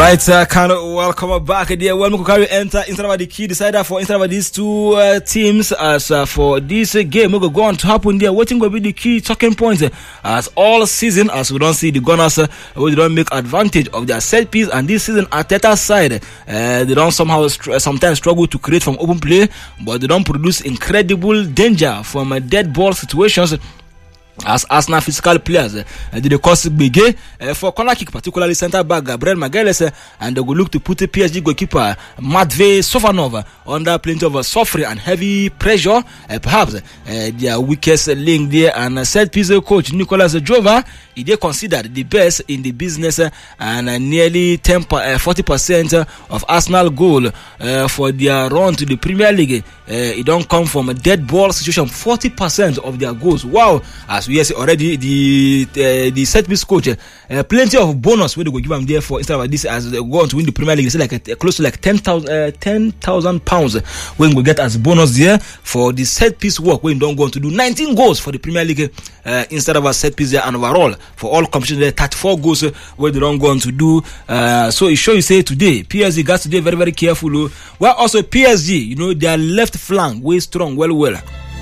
Right, kind of welcome back there. Welcome to enter instead of the key decider for instead of these two teams. As for this game, we're going to happen there. What will be the key talking points as all season, as we don't see the Gunners, we don't make advantage of their set piece, and this season Arteta's side, they don't sometimes struggle to create from open play, but they don't produce incredible danger from dead ball situations. As Arsenal physical players, they cause big for corner kick, particularly centre back Gabriel Magalhaes, and they will look to put the PSG goalkeeper Matvei Sovanov under plenty of suffering and heavy pressure. Perhaps their weakest link there, and set piece coach Nicolas Jova, they considered the best in the business, and nearly 40% of Arsenal goal for their run to the Premier League. It don't come from a dead ball situation. 40% of their goals. Wow! As we see already, the set piece coach, plenty of bonus where they go give them there for instead of this as they go on to win the Premier League. It's like close to like £10,000 when we get as bonus there for the set piece work. When you don't go on to do 19 goals for the Premier League instead of a set piece there, and overall for all competitions there 34 goals where they don't go on to do. So it shows you say today PSG got today very very careful. Well, also PSG, their left flank way strong, well.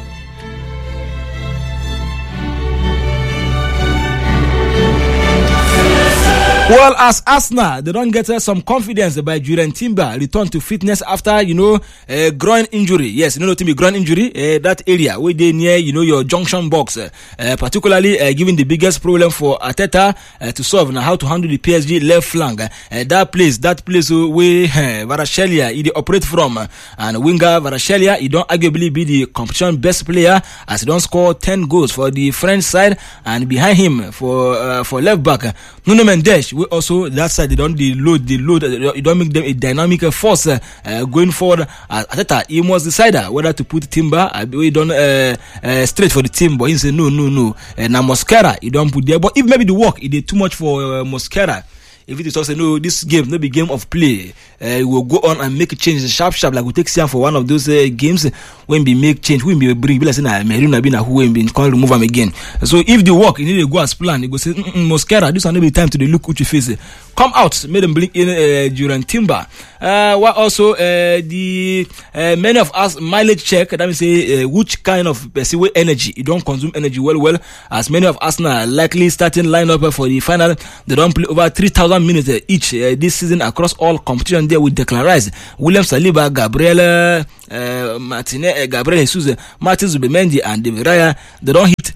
Well, as Arsenal, they don't get some confidence by Jurgen Timber return to fitness after, a groin injury. Yes, to be groin injury, that area where they near, your junction box, particularly giving the biggest problem for Arteta to solve now how to handle the PSG left flank. That place where Kvaratskhelia he operate from, and winger Kvaratskhelia he don't arguably be the competition best player as he don't score 10 goals for the French side, and behind him for left back Nuno Mendes. We also that side they don't load, it don't make them a dynamic force going forward. Arteta he must decide whether to put Timber. We don't straight for the team, but he say no. Now Mosquera he don't put there, but if maybe the work it did too much for Mosquera. If it is also no, this game no be game of play. We will go on and make a change sharp like we take Siam for one of those games when we make change, when we bring like say na Merino be na who when we can't remove him again. So if the work you need to go as planned, you go say Mosquera, this will not be time to look what you face. Come out, made them bring in during Timber. While also the many of us mileage check, that means say which kind of energy you don't consume energy well, as many of us now likely starting lineup for the final. They don't play over 3,000 minutes each this season across all competition. There with Declan Rice, William Saliba, Gabriel Jesus, Martin Zubimendi, and David Raya. They don't hit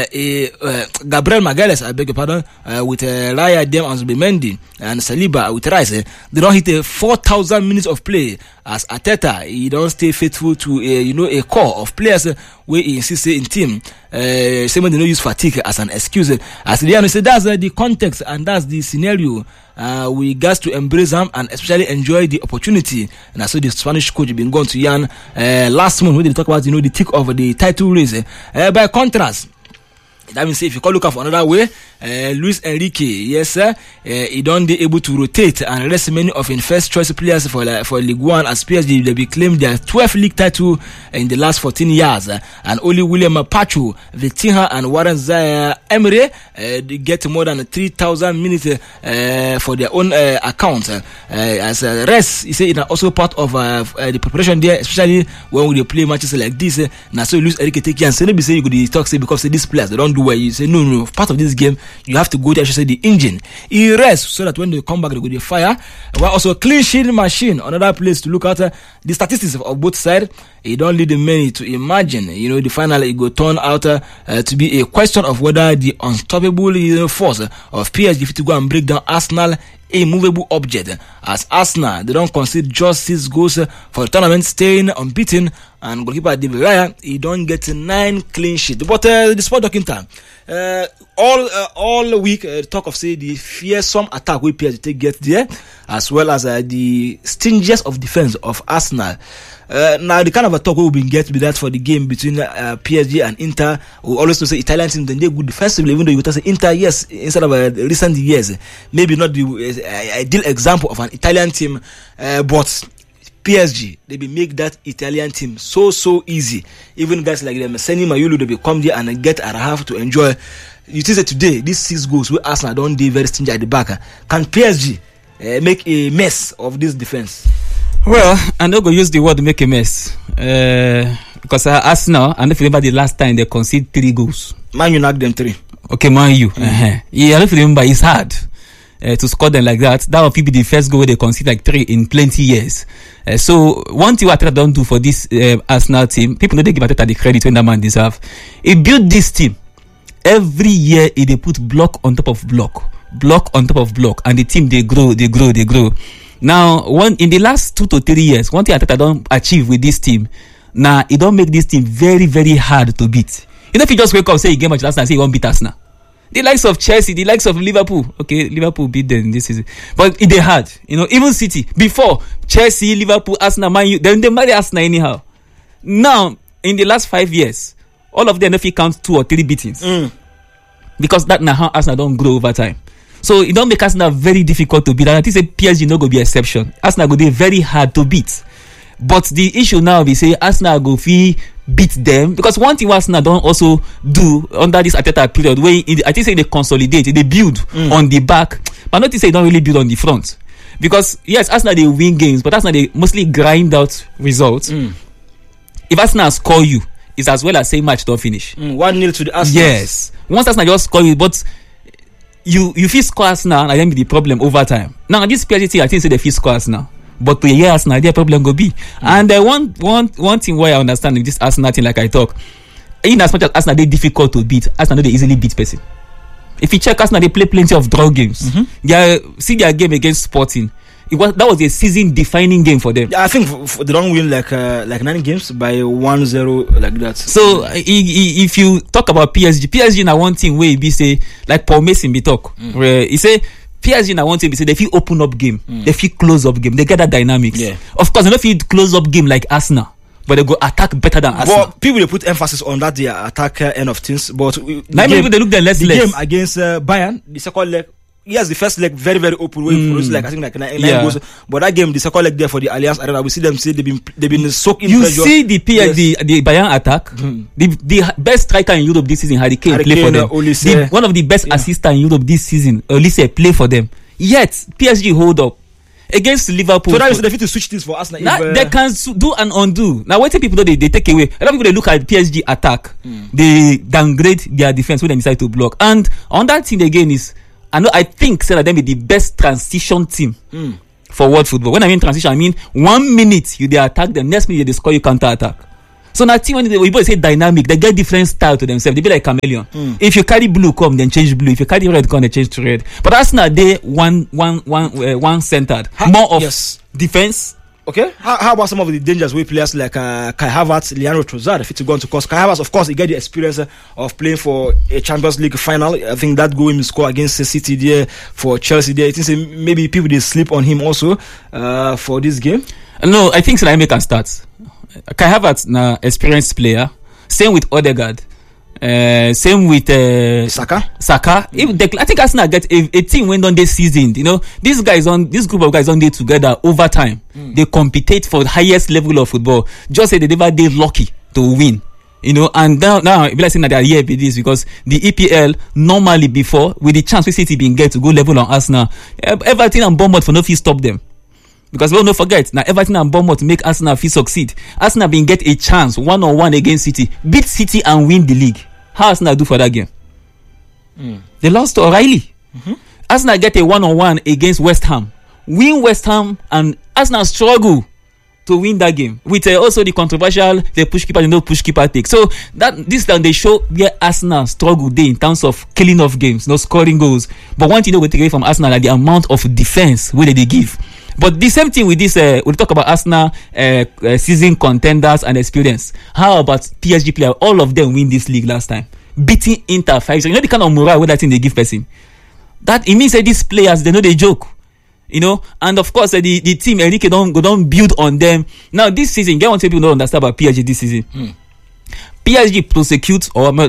Gabriel Magalhaes, I beg your pardon, with Raya, Dem, and Zubimendi, and Saliba with Rice. They don't hit 4,000 minutes of play. As Arteta, he don't stay faithful to a core of players where he insists in team. Same way they don't use fatigue as an excuse. As the say that's the context and that's the scenario. We got to embrace them and especially enjoy the opportunity. And I saw the Spanish coach been going to Jan last month when they talk about the tick of the title race. By contrast, that means if you can look at another way, Luis Enrique, yes sir, he don't be able to rotate and rest many of his first choice players for Ligue 1 as PSG. They be claimed their 12th league title in the last 14 years, and only William Pacho, Vitinha, and Warren Zaire-Emery they get more than 3,000 minutes for their own account. As rest, he said it also part of the preparation there, especially when they play matches like this. Now so Luis Enrique take and say maybe say you could talk say because these players they don't do well. You say no, part of this game you have to go there, say the engine. He rests so that when they come back they go to fire. Well, also clean sheet machine, another place to look at the statistics of both sides. It don't lead the many to imagine, the final it go turn out to be a question of whether the unstoppable force of PSG to go and break down Arsenal a movable object. As Arsenal, they don't concede just 6 goals for the tournament, staying unbeaten, and goalkeeper David Raya, he don't get 9 clean sheets. But the sport talking time, all week talk of say the fearsome attack we PSG take get there, as well as the stingiest of defense of Arsenal. Now the kind of a talk we will get with that for the game between PSG and Inter. We always know say Italian teams then they good defensively, even though you say Inter, yes, instead of recent years, maybe not the ideal example of an Italian team, but PSG, they be make that Italian team so easy. Even guys like them, Seni Mayulu, they be come there and get a half to enjoy. You think that today, these 6 goals where Arsenal don't do very stingy at the back. Can PSG make a mess of this defense? Well, I'm not going to use the word make a mess. Because Arsenal, I don't remember the last time they conceded 3 goals. Man U knocked them 3. Okay, Man U. Yeah, I don't remember. It's hard to score them like that. That will be the first goal they concede like 3 in plenty years. So one thing Arteta don't do for this Arsenal team, people know they give Arteta the credit when that man deserve. He built this team. Every year they put block on top of block on top of block, and the team they grow. Now, in the last 2 to 3 years, one thing Arteta don't achieve with this team, it don't make this team very, very hard to beat. You know, if you just wake up, say, game match last night, say you won't beat Arsenal. The likes of Chelsea, the likes of Liverpool. Okay, Liverpool beat them this season. But they hard. You know, even City. Before, Chelsea, Liverpool, Arsenal, Man U, then they marry Arsenal anyhow. Now, in the last 5 years, all of them, if you count 2 or 3 beatings. Because that now how Arsenal don't grow over time. So it don't make Arsenal very difficult to beat. And I think say PSG no go be exception. Arsenal go be very hard to beat. But the issue now we say Arsenal go beat them, because one thing Arsenal don't also do under this Arteta period where I think say they consolidate, they build on the back, but not to say they don't really build on the front. Because yes, Arsenal they win games, but Arsenal they mostly grind out results. If Arsenal score you, it's as well as say match don't finish. 1-0 to the Arsenal. Yes. Once Arsenal just score you, but you feel score Arsenal, and then be the problem over time. Now this PSG team, I think say they feel score Arsenal, but to a year Arsenal, their problem go be. And one thing why I understand in this Arsenal thing, like I talk, in as much as Arsenal they difficult to beat, Arsenal they easily beat person. If you check Arsenal, they play plenty of draw games. See their game against Sporting. That was a season-defining game for them. Yeah, I think they don't win like 9 games by 1-0 like that. So if you talk about PSG now one thing where be say like Paul Mason be talk where he say PSG now one thing be say they feel open up game, they feel close up game, they get that dynamics. Yeah. Of course, they don't feel close up game like Arsenal, but they go attack better than Arsenal. But people they put emphasis on that their attack end of things. But now maybe they look the game against Bayern, the second leg. Yes, the first leg very, very open way for us, like I think like 9 goals. But that game, the second leg there for the Allianz Arena, we see them say they've been soaked in pressure. You see the the Bayern attack, the best striker in Europe this season, Harry Kane play for them. One of the best assistants in Europe this season, Olise play for them. Yet PSG hold up against Liverpool. So now they fit to switch things for Arsenal. Now they can do and undo. Now what people they take away. A lot of people they look at PSG attack, they downgrade their defense when they decide to block. And on that thing again is, I think that them be the best transition team for world football. When I mean transition, I mean 1 minute you they attack them, next minute they score you counter attack. So now team when they say dynamic, they get different style to themselves. They be like chameleon. If you carry blue come, then change blue. If you carry red come, then change to red. But Arsenal they one centered, more of defense. Okay, how about some of the dangers with players like Kai Havertz, Leandro Trossard, if it's going to cause Kai Havertz, of course, he get the experience of playing for a Champions League final. I think that goal him score against City there for Chelsea there. I think maybe people they sleep on him also for this game. No, I think Salah can start. Kai Havertz, na experienced player. Same with Odegaard. Same with Saka. I think Arsenal get a team went on this season. You know, this group of guys on there together over time. They compete for the highest level of football. Just say they never did lucky to win. You know, and now it be like saying that they are here with this because the EPL normally before with the chance we City being get to go level on Arsenal, Everton and Bournemouth for no fee stop them. Because we'll not forget, now Everton and Bournemouth make Arsenal fee succeed. Arsenal being get a chance 1-on-1 against City, beat City and win the league. How Arsenal do for that game? They lost to O'Reilly. Arsenal get a 1-on-1 against West Ham. Win West Ham and Arsenal struggle to win that game. With also the controversial, the push keeper, no push keeper take. So this time they show where Arsenal struggle there in terms of killing off games, no scoring goals. But one thing they will take away from Arsenal like the amount of defense where they give. But the same thing with this, we'll talk about Arsenal season contenders and experience. How about PSG player? All of them win this league last time, beating Inter 5-0. You know the kind of morale where that thing they give person. That it means that these players they know they joke, you know. And of course the team Enrique don't build on them. Now this season, get one thing people don't understand about PSG this season. PSG prosecute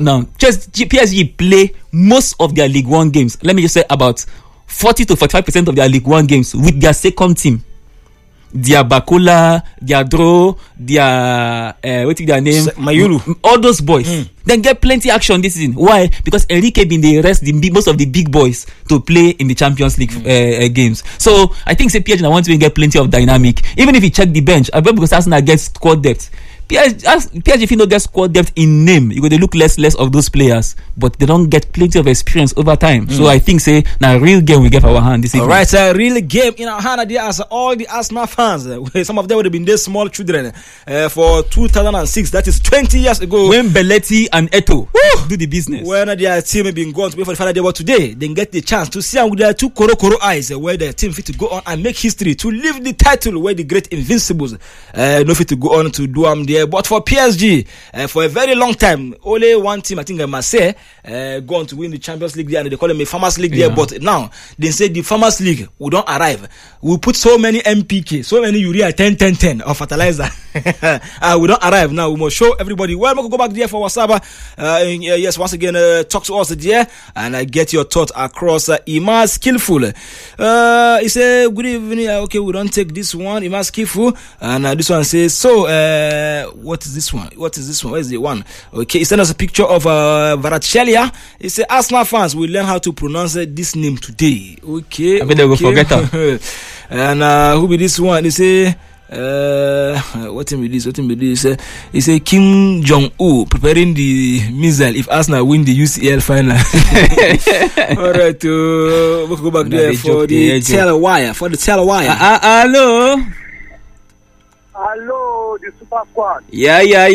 PSG play most of their League One games. Let me just say about 40 to 45% of their League One games with their second team. their Bakula, their Dro, their what is their name? Mayulu. All those boys. Then get plenty action this season. Why? Because Enrique been the rest most of the big boys to play in the Champions League games. So I think say PSG want to get plenty of dynamic. Even if you check the bench, I bet because Arsenal gets squad depth. PSG if you don't get squad depth in name, you go to look less of those players, but they don't get plenty of experience over time. So I think say now real game we get for our hand this evening. All right, real game in our hand. There are all the Arsenal fans. Some of them would have been these small children for 2006. That is 20 years ago. When Belletti and Eto'o do the business. When their team have been gone to wait for the final day, but today they get the chance to see them with their two koro eyes, where their team fit to go on and make history to live the title where the great Invincibles no fit to go on to do them there. But for PSG, for a very long time, only one team, I think Marseille, go on to win the Champions League there, and they call them a Farmers League there. But now they say the Farmers League will don't arrive. We put so many MPK, so many urea 10 of fertilizer. We don't arrive now. We must show everybody. Well, we go back there for Wasaba. Yes, once again, talk to us there and get your thought across. Ima Skillful. He said, good evening. Okay, we don't take this one. Ima Skillful. And this one says, so, what is this one? What is this one? Where is the one? Okay, he sent us a picture of Varatskhelia. He said, Arsenal fans will learn how to pronounce this name today. Okay. I bet they will forget her. And who be this one? They say, what him be this? He say Kim Jong-un preparing the missile if Arsenal win the UCL final. All right, we'll go back there for the telewire. Hello, the Super Squad. Yeah.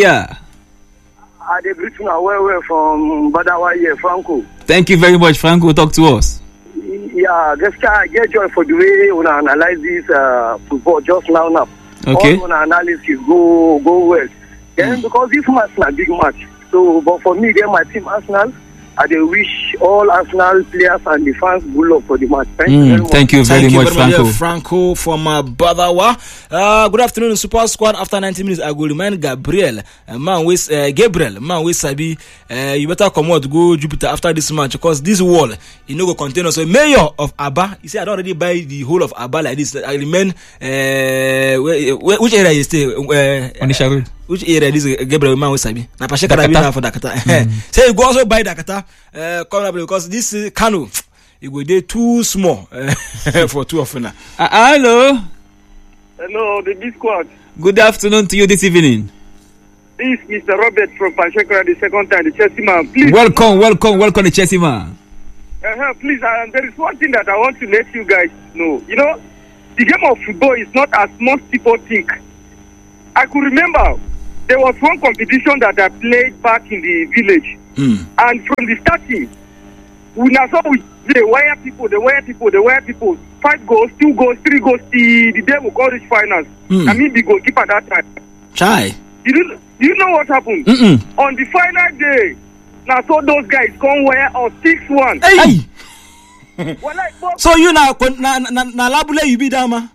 I dey greet you well from Badawa here, Franco. Thank you very much, Franco. Talk to us. Yeah, just I get joy for the way we analyze this football just now. Okay. All analysis go well. Then because this match is a big match. So, but for me, then my team Arsenal, I dey wish all Arsenal players and the fans good luck for the match. Thank you very much, Franco. Franco from Badawa. Good afternoon, Super Squad. After 90 minutes, I will remind Gabriel, man with Sabi. You better come out, go Jupiter after this match because this wall, you know, go contain us. So, mayor of Aba, he said, I don't already buy the whole of Aba like this. I remain, which area you stay? Onisha Road. Which area this Gabriel man with Sabi? Na Pashe Karabina for Dakata. Say you go also buy Dakata, come up because this Kano, it will be too small for two of them. Hello, the B Squad. good afternoon to you this evening. This is Mr. Robert from Pashekara, the second time, the Chelsea man. Please. Welcome, the Chelsea man. Please, there is one thing that I want to let you guys know. You know, the game of football is not as most people think. I could remember there was one competition that I played back in the village. And from the starting, they wire people. 5 goals, 2 goals, 3 goals, the day we go reach finals. I mean, the goalkeeper that time. Chai. You know what happened? On the final day, now so those guys come wire us 6-1. Hey! So you now labule you be dama.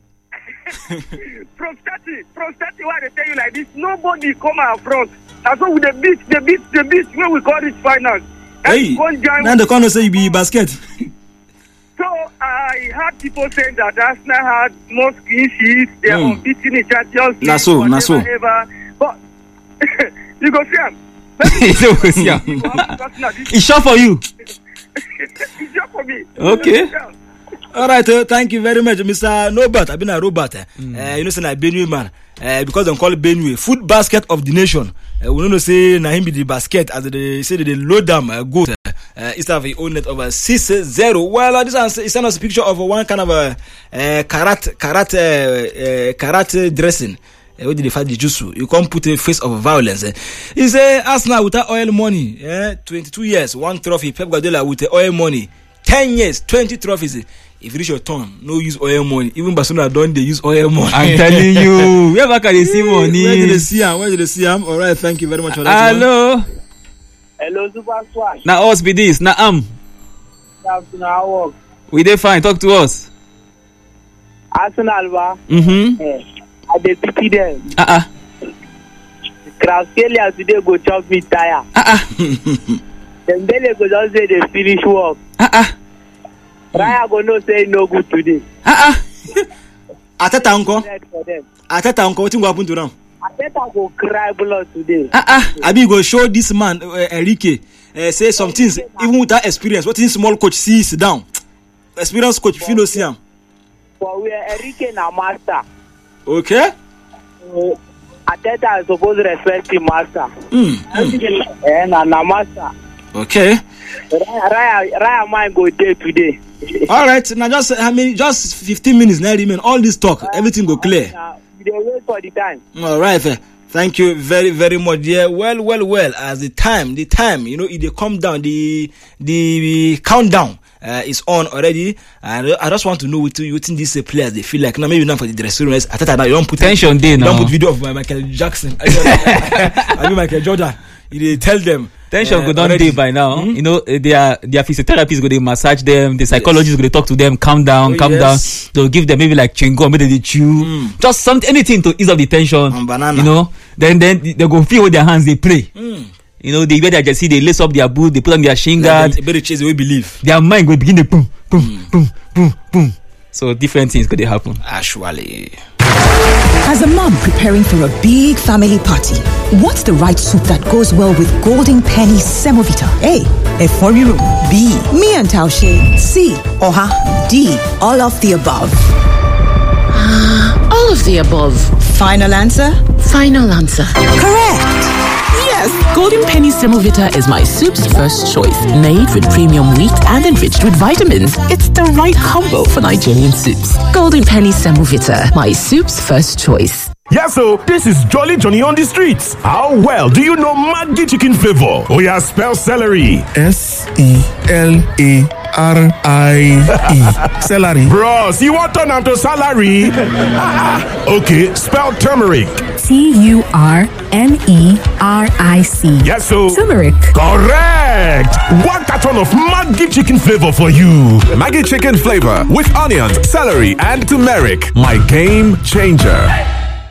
From starting, why they tell you like this? Nobody come out front. And so with the beat when we call it finals. Hey, now the corner say you be basket. So I heard people saying that Arsenal had more clean sheets. They are unbeaten in Champions League. Naso. But you go see him. It's short for you. It's short for me. Okay. All right, thank you very much, Mr. Nobert. I've been a Robert. You know, say like Benue man. Because they call it Benue, food basket of the nation. We don't say na him be the basket as they say they load them goat. Instead of a own net of 6-0. Well, this one send us a picture of one kind of a karat dressing. Where did they find the juice? You can't put a face of violence. He say Arsenal without oil money. 22 years, 1 trophy. Pep Guardiola with the oil money. 10 years, 20 trophies. If you reach your turn, no use oil money. Even Barcelona don't they use oil money. I'm telling you, where back can they see money? Where did they see him? All right, thank you very much for that. Hello, Super Squad. Now us be this. Now Now we dey fine. Talk to us. Arsenal, ba? I dey pity them. Kraskelia today go chop me tire. Dembele go just say they finish work. Raya go no say no good today. Ateta uncle. For them. Ateta uncle, what will happen to them? Ateta go cry blood today. Abi go show this man Enrique say some things even without experience. What is small coach sit down? Experienced coach feel no see am. For we Enrique na master. Okay. Ateta is supposed to respect him master. Na master. Okay. Raya mind go day today. All right. Now just 15 minutes now remain. All this talk, everything go clear. They wait for the time. All right. Thank you very, very much. Yeah. Well. As the time, you know, it they come down. The countdown is on already. And I just want to know what you think these players they feel like. Now maybe not for the dressing room. I thought that you don't put tension day now. Don't put video of Michael Jackson. I mean Michael Jordan. You tell them. Tension go down day by now. You know, their physiotherapists go to massage them, the psychologists go to talk to them, calm down. They'll give them maybe like chewing gum, maybe they chew. Just anything to ease up the tension. Banana. You know, then they go feel with their hands, they pray. You know, they wear their jersey, they lace up their boot, they put on their shin guard. Better chase the way believe. Their mind will begin to boom. So different things could happen. Actually. As a mom preparing for a big family party, what's the right soup that goes well with Golden Penny Semovita? A. Eforiru. B. Me and Taushe. C. Oha. D. All of the above. All of the above. Final answer? Final answer. Correct. Yes, Golden Penny Semovita is my soup's first choice. Made with premium wheat and enriched with vitamins. It's the right combo for Nigerian soups. Golden Penny Semovita, my soup's first choice. Yes, so this is Jolly Johnny on the streets. How well do you know Maggi chicken flavor? Oh yeah, spell celery. Celery. Celery. Bros, you want turn to salary? Okay, spell turmeric. Turmeric. Yes, so turmeric. Correct. One carton of Maggi chicken flavor for you. Maggi chicken flavor with onions, celery, and turmeric. My game changer.